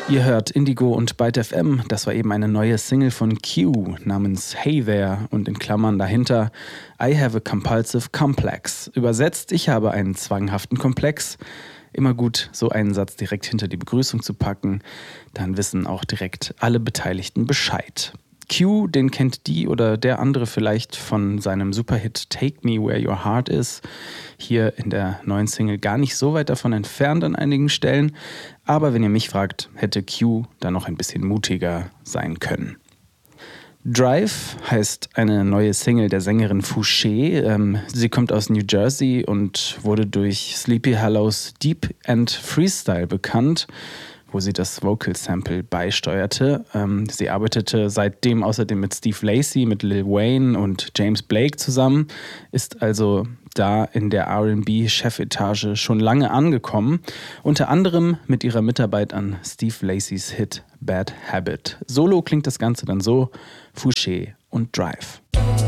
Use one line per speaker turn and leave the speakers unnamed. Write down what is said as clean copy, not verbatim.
Ihr hört Indigo und Byte FM. Das war eben eine neue Single von Q namens Hey There und in Klammern dahinter I have a compulsive complex. Übersetzt, ich habe einen zwanghaften Komplex. Immer gut, so einen Satz direkt hinter die Begrüßung zu packen. Dann wissen auch direkt alle Beteiligten Bescheid. Q, den kennt die oder der andere vielleicht von seinem Superhit Take Me Where Your Heart Is. Hier in der neuen Single gar nicht so weit davon entfernt an einigen Stellen. Aber wenn ihr mich fragt, hätte Q da noch ein bisschen mutiger sein können. Drive heißt eine neue Single der Sängerin Fouché. Sie kommt aus New Jersey und wurde durch Sleepy Hollows Deep End Freestyle bekannt, wo sie das Vocal Sample beisteuerte. Sie arbeitete seitdem außerdem mit Steve Lacy, mit Lil Wayne und James Blake zusammen, ist also da in der R&B-Chefetage schon lange angekommen, unter anderem mit ihrer Mitarbeit an Steve Lacys Hit Bad Habit. Solo klingt das Ganze dann so: Fouché und Drive.